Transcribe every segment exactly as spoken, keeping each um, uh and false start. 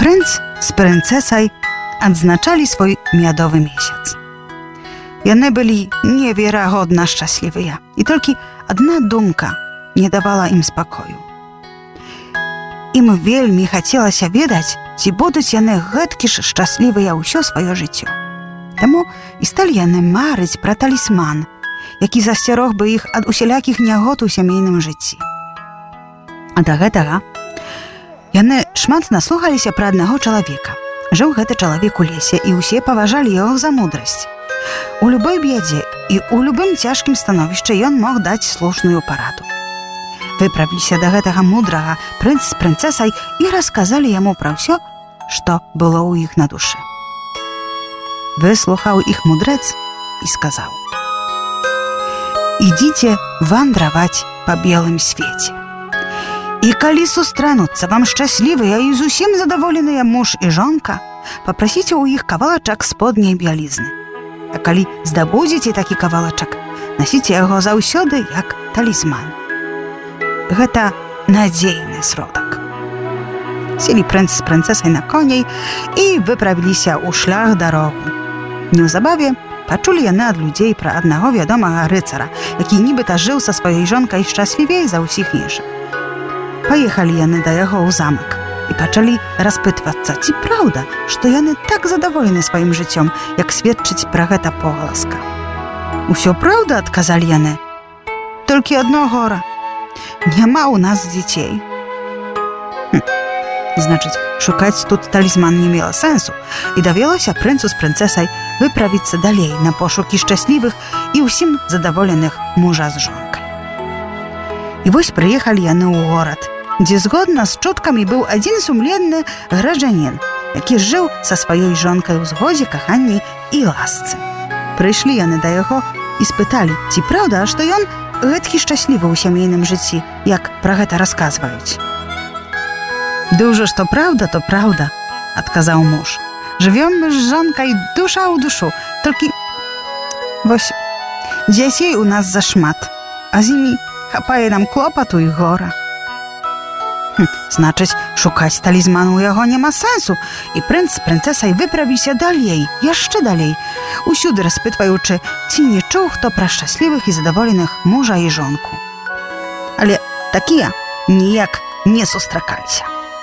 Прынц з прынцэсай адзначалі свой мядовы месяц. Яны былі неверагодна шчаслівыя, і толькі адна думка не давала ім спакою. Ім вельмі хацелася ведаць, ці будуць яны гэткі ж шчаслівыя ўсё сваё жыццё. Таму і сталі яны марыць пра талісман, які засцярог бы іх ад усялякіх нягод у сямейным жыцці. А да гэтага яны шмат наслухаліся пра аднаго чалавека. Жыў гэты чалавек у лесе, і ўсе паважалі яго за мудрасць. У любой бядзе і ў любым цяжкім становішчы ён мог даць слушную параду. Выправіліся да гэтага мудрага прынц з прынцэсай і расказалі яму пра ўсё, што было ў іх на душы. Выслухаў іх мудрэц і сказаў: «Ідзіце вандраваць па белым свеце. І калі сустрэнуцца вам шчаслівыя і зусім задаволеныя муж і жонка, папрасіце ў іх кавалачак сподняй бялізны. А калі здабудзеце такі кавалачак, насіце яго заўсёды як талісман. Гэта надзейны сродак». Селі прынц з прынцэсай на коней і выправіліся ў шлях дарогу. Неўзабаве пачулі яны ад людзей пра аднаго вядомага рыцара, які нібыта жыў са сваёй жонкай шчаслівей за ўсіх іншых. Паехалі яны да яго ў замак і пачалі распытвацца, ці праўда, што яны так задаволены сваім жыццём, як сведчыць пра гэта погаласка. «Усё праўда», — адказалі яны. «Толькі адно гора. Няма ў нас дзяцей». Хм. Значыць, шукаць тут талісман не мела сэнсу, і давялося прынцу з прынцэсай выправіцца далей на пошукі шчаслівых і ўсім задаволеных мужа з жонкай. І вось прыехалі яны ў горад, дзе згодна з чуткамі быў адзін сумленны гражданін, які жыў са сваёй жонкай у згодзе, каханні і ласцы. Прыйшлі яны да яго і спыталі, ці праўда, што ён гэткі шчаслівы ў сямейным жыцці, як пра гэта расказваюць. «Дужа, што праўда, то праўда», — адказаў муж. «Жывём мы з жонкай душа ў душу, толькі вось дзяцей у нас зашмат, а з імі хапае нам клопату і гора». Хм, значыць, шукаць талісман у яго няма сэнсу, і прынц з прынцэсай выправіліся далей, яшчэ далей, усюды распытваючы, ці не чуў хто пра шчаслівых і задаволеных мужа і жонку. Але такія ніяк не сустракаліся.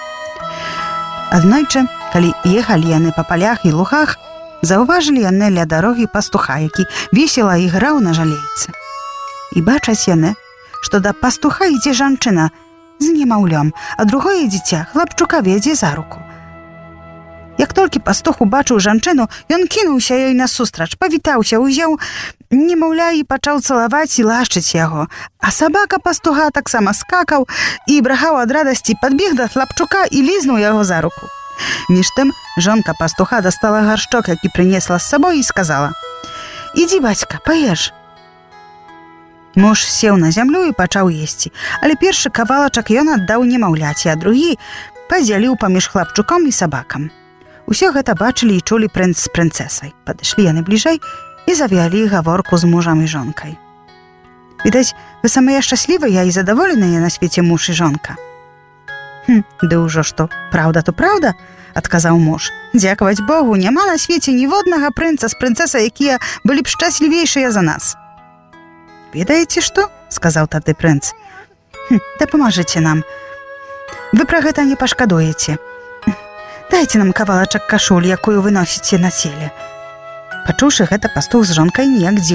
Аднойчы, калі ехалі яны па палях і лугах, заўважылі яны ля дарогі пастуха, які весела іграў на жалейцы. І бачаць яны, што да пастуха ідзе жанчына з немаўлём, а другое дзіця хлапчука вядзе за руку. Як толькі пастух убачыў жанчыну, ён кінуўся ёй насустрач, павітаўся, узяў немаўля і пачаў цалаваць і лашчыць яго. А сабака пастуха таксама скакаў і брахаў ад радасці, падбег да хлапчука і лізнуў яго за руку. Між тым жонка пастуха дастала гаршчок, які прынесла з сабой, і сказала: «Ідзі, бацька, паеш». Муж сеў на зямлю і пачаў есці, але першы кавалачак ён аддаў немаўляці, а другі падзяліў паміж хлапчуком і сабакам. Усё гэта бачылі і чулі прынц з прынцэсай. Падышлі яны бліжэй і завялі гаворку з мужам і жонкай. «Відаць, вы самыя шчаслівыя і задаволеныя на свеце муж і жонка». «Хм, ды ўжо што, праўда, то праўда», — адказаў муж. «Дзякаваць Богу, няма на свеце ніводнага прынца з прынцэсай, якія былі б шчаслівейшыя за нас». «Ведаеце што?» — сказаў тады прынц. «Хм, дапамажыце нам. Вы пра гэта не пашкадуеце. Дайце нам кавалачак кашулі, якую вы носіце на целе». Пачуўшы гэта, пастух з жонкай ніяк дзіўна